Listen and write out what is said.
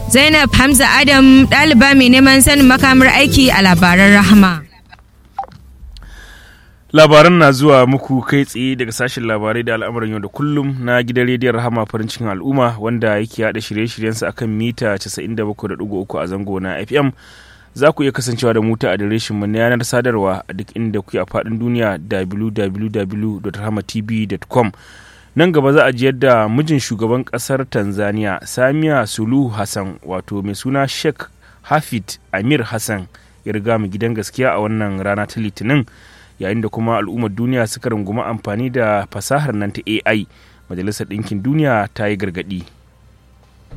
Zainab Hamza Adam, ɗaliba mai neman sanin makamar aiki a labaran Rahama. Labaran na zuwa muku kai tsaye daga sashen labarai da al'amuran yau da kullum na gidan rediyon Rahama farin cikin al'umma, wanda yake haɗa shirye-shiryensa akan mita 97.3 a zango na FM. Za ku iya kasancewa da mu ta adireshin mu na yanar sadarwa a duk inda kuke a faɗin duniya, www.rahamatv.com. Nan gaba za a ji yadda mijin shugaban ƙasar Tanzania Samia Suluhu Hassan, wato mai suna Sheikh Hafid Amir Hassan, ya riga mu gidan gaskiya a wannan rana ta Litinin, yayin da kuma al'ummar duniya suka runguma amfani da fasahar nan ta AI. Majalisar Ɗinkin Duniya ta yi gargaɗi.